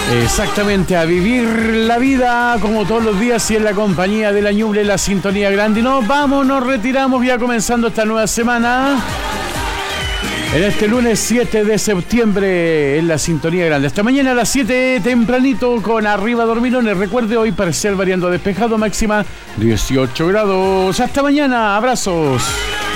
Exactamente, a vivir la vida como todos los días y en la compañía de la Ñuble, la sintonía grande. Y nos retiramos ya comenzando esta nueva semana. En este lunes 7 de septiembre en la sintonía grande. Hasta mañana a las 7 tempranito con Arriba Dormilones. Recuerde, hoy parcial variando despejado, máxima 18 grados. Hasta mañana, abrazos.